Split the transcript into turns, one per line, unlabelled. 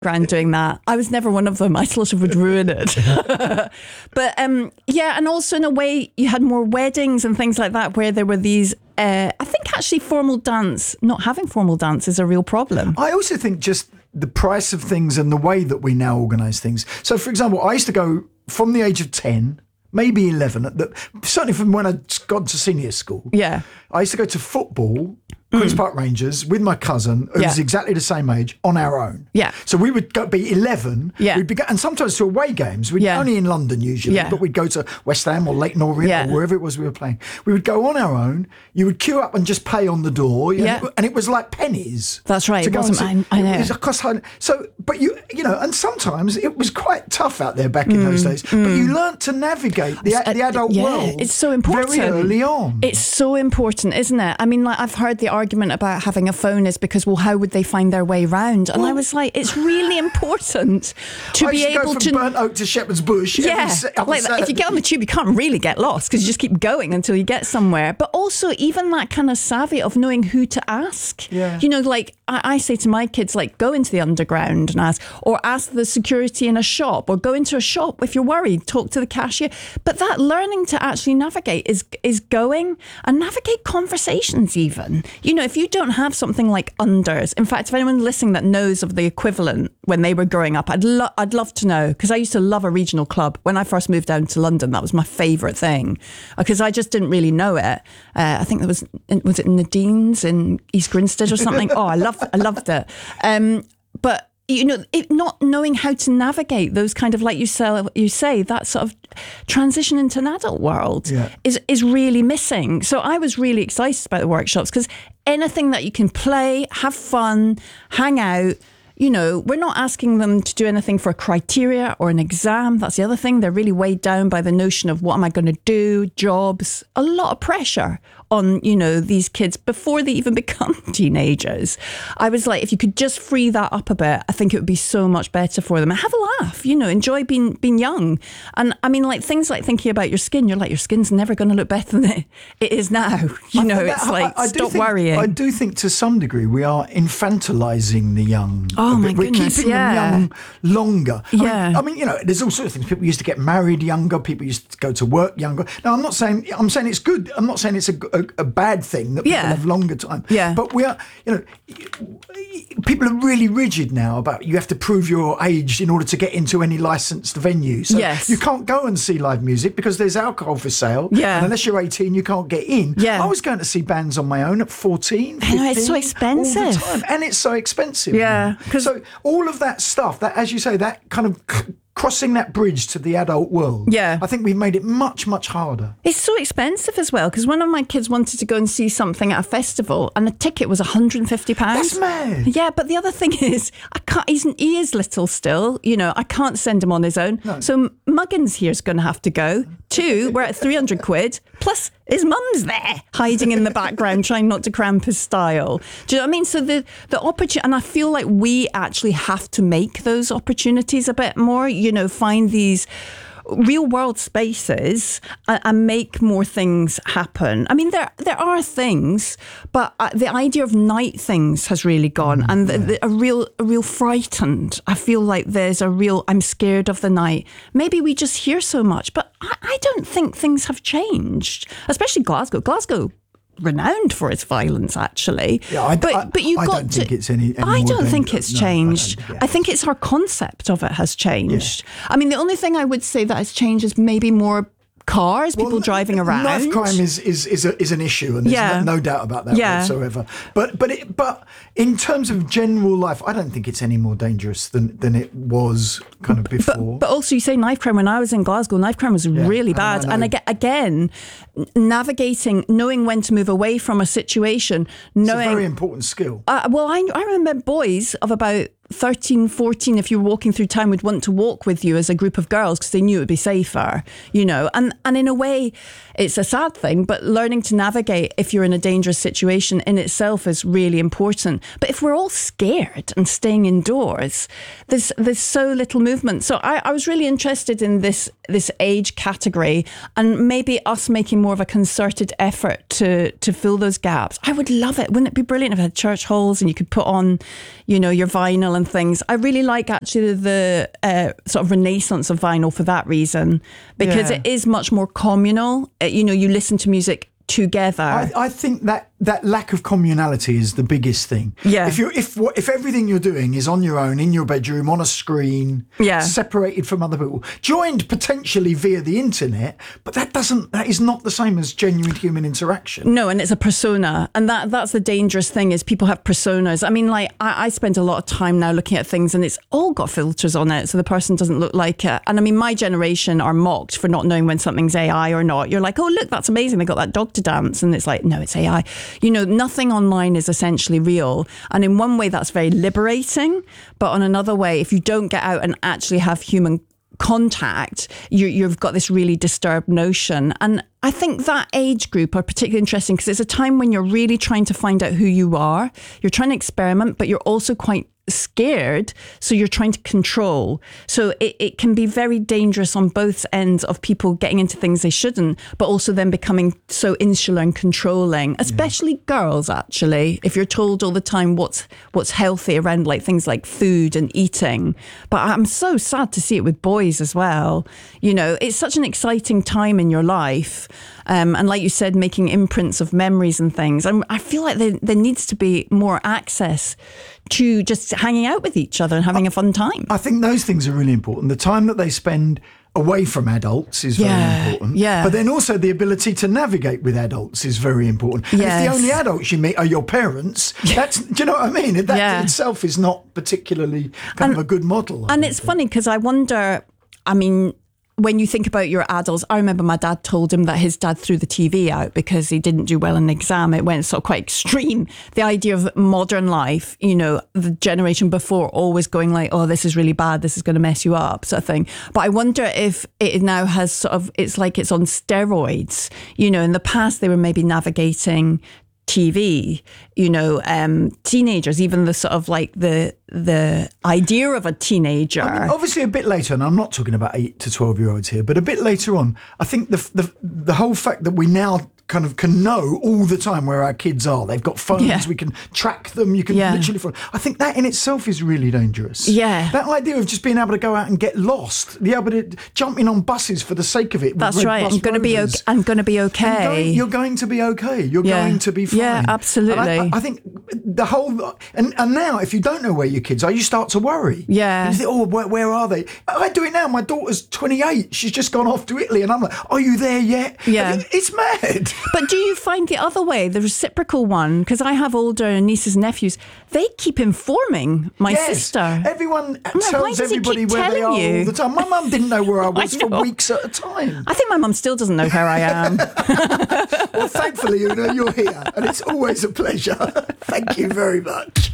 grand doing that. I was never one of them. I sort of would ruin it. But and also in a way you had more weddings and things like that where there were these, I think actually not having formal dance is a real problem.
I also think just the price of things and the way that we now organise things. So for example, I used to go from the age of 10, maybe 11, certainly from when I got to senior school.
Yeah.
I used to go to football, Queen's Park Rangers, with my cousin, who was exactly the same age, on our own.
Yeah.
So we would be 11.
Yeah.
And sometimes to away games. We'd only in London usually, but we'd go to West Ham or Leyton Orient or wherever it was we were playing. We would go on our own. You would queue up and just pay on the door. And it was like pennies.
That's right. It wasn't. I know.
It cost, so, but you know, and sometimes it was quite tough out there back in those days. But you learnt to navigate the adult world.
It's so important.
Very early on.
It's so important, isn't it? I mean, like I've heard the argument about having a phone is because, well, how would they find their way round? And I was like, it's really important to be able to
go from Burnt Oak to Shepherd's Bush.
If you get on the tube, you can't really get lost because you just keep going until you get somewhere. But also even that kind of savvy of knowing who to ask.
Yeah.
You know, like I say to my kids, like go into the underground and ask, or ask the security in a shop, or go into a shop if you're worried, talk to the cashier. But that learning to actually navigate is going and navigate conversations even. You know, if you don't have something like unders, in fact, if anyone listening that knows of the equivalent when they were growing up, I'd love to know, because I used to love a regional club. When I first moved down to London, that was my favourite thing, because I just didn't really know it. I think was it Nadine's in East Grinstead or something? Oh, I loved it. But you know, not knowing how to navigate those kind of, like you say, that sort of transition into an adult world is really missing. So I was really excited about the workshops, because anything that you can play, have fun, hang out. You know, we're not asking them to do anything for a criteria or an exam. That's the other thing. They're really weighed down by the notion of what am I going to do, jobs, a lot of pressure on, you know, these kids before they even become teenagers. I was like, if you could just free that up a bit, I think it would be so much better for them. And have a laugh, you know, enjoy being young. And I mean, like things like thinking about your skin, you're like, your skin's never going to look better than it is now. You know, it's like, stop worrying.
I do think to some degree we are infantilizing the young.
Oh my goodness,
we're keeping them young longer.
Yeah.
I mean, you know, there's all sorts of things. People used to get married younger. People used to go to work younger. Now, I'm saying it's good. I'm not saying it's a bad thing that people have longer time.
Yeah.
But we are, you know, people are really rigid now about you have to prove your age in order to get into any licensed venue. So you can't go and see live music because there's alcohol for sale.
Yeah.
And unless you're 18, you can't get in.
Yeah.
I was going to see bands on my own at 14, 15.
I know, it's so expensive.
All the time. And it's so expensive.
Yeah.
So all of that stuff, that, as you say, that kind of crossing that bridge to the adult world, I think we've made it much, much harder.
It's so expensive as well, because one of my kids wanted to go and see something at a festival and the ticket was £150.
That's mad.
Yeah, but the other thing is, he is little still, you know, I can't send him on his own. No. So Muggins here's going to have to go. 2, we're at £300, plus his mum's there, hiding in the background, trying not to cramp his style. Do you know what I mean? So the opportunity, and I feel like we actually have to make those opportunities a bit more, you know, find these real world spaces and make more things happen. I mean, there are things, but the idea of night things has really gone, and a real frightened. I feel like there's a real, I'm scared of the night. Maybe we just hear so much, but I don't think things have changed, especially Glasgow. Glasgow, renowned for its violence, actually.
Yeah, but you got to. Think it's any
I don't think it's changed. I think it's our concept of it has changed. Yeah. I mean, the only thing I would say that has changed is maybe more cars, people driving around.
Knife crime is an issue, and there's no doubt about that whatsoever. But in terms of general life, I don't think it's any more dangerous than it was kind of before. But
also, you say knife crime. When I was in Glasgow, knife crime was really bad. And again, navigating, knowing when to move away from a situation,
it's a very important skill.
Well, I remember boys of about 13, 14, if you were walking through town, would want to walk with you as a group of girls because they knew it would be safer, you know. And in a way, it's a sad thing, but learning to navigate if you're in a dangerous situation in itself is really important. But if we're all scared and staying indoors, there's so little movement. So I was really interested in this age category, and maybe us making more of a concerted effort to fill those gaps. I would love it. Wouldn't it be brilliant if I had church halls and you could put on, you know, your vinyl and things. I really like actually the sort of renaissance of vinyl for that reason, because it is much more communal. You listen to music together.
I think that lack of communality is the biggest thing.
Yeah.
If everything you're doing is on your own, in your bedroom, on a screen, separated from other people, joined potentially via the internet, but that is not the same as genuine human interaction.
No, and it's a persona, and that's the dangerous thing is people have personas. I mean, like I spend a lot of time now looking at things, and it's all got filters on it, so the person doesn't look like it. And I mean, my generation are mocked for not knowing when something's AI or not. You're like, oh look, that's amazing, they got that dog to dance, and it's like, no, it's AI. Nothing online is essentially real. And in one way, that's very liberating. But on another way, if you don't get out and actually have human contact, you've got this really disturbed notion. And I think that age group are particularly interesting because it's a time when you're really trying to find out who you are. You're trying to experiment, but you're also quite scared, so you're trying to control. So it can be very dangerous on both ends of people getting into things they shouldn't, but also then becoming so insular and controlling, especially girls, actually, if you're told all the time what's healthy around like things like food and eating. But I'm so sad to see it with boys as well. It's such an exciting time in your life. And like you said, making imprints of memories and things. I feel like there needs to be more access to just hanging out with each other and having a fun time.
I think those things are really important. The time that they spend away from adults is very important.
Yeah.
But then also the ability to navigate with adults is very important. And if the only adults you meet are your parents, do you know what I mean? That in itself is not particularly kind of a good model.
And it's funny because I wonder, I mean, when you think about your adults, I remember my dad told him that his dad threw the TV out because he didn't do well in an exam. It went sort of quite extreme. The idea of modern life, the generation before always going like, oh, this is really bad, this is going to mess you up, sort of thing. But I wonder if it now has sort of, it's like it's on steroids. In the past, they were maybe navigating TV, teenagers, even the sort of like the idea of a teenager.
I mean, obviously a bit later, and I'm not talking about 8 to 12-year-olds here, but a bit later on, I think the whole fact that we now kind of can know all the time where our kids are. They've got phones, we can track them, you can literally follow. I think that in itself is really dangerous.
Yeah.
That idea of just being able to go out and get lost, be able to jump in on buses for the sake of it.
That's right. I'm going to be okay. I'm going to be okay.
You're going to be okay. You're going to be fine.
Yeah, absolutely.
I think the whole, and now if you don't know where your kids are, you start to worry.
Yeah.
You think, oh, where are they? I do it now. My daughter's 28. She's just gone off to Italy, and I'm like, are you there yet?
Yeah.
It's mad.
But do you find the other way, the reciprocal one? Because I have older nieces and nephews. They keep informing my sister.
Everyone tells everybody where they are all the time. My mum didn't know where I was for weeks at a time.
I think my mum still doesn't know where I am.
Well, thankfully, you're here, and it's always a pleasure. Thank you very much.